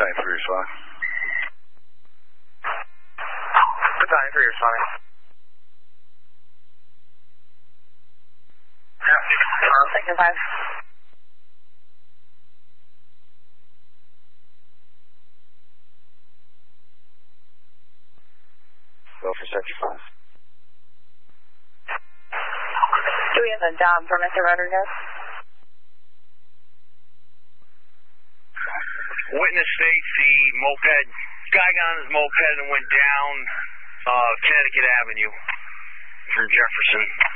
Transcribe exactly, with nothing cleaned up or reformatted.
Battalion three responding. Battalion three responding. Uh, Section five. Go for Section five. Do we have a job for Mister Rodriguez? Witness states the moped, guy got on his moped and went down uh, Connecticut Avenue from Jefferson.